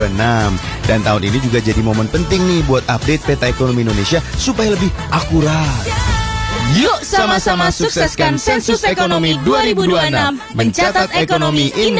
Dan tahun ini juga jadi momen penting nih buat update peta ekonomi Indonesia supaya lebih akurat. Yuk sama-sama sukseskan sensus ekonomi 2026, mencatat ekonomi Indonesia.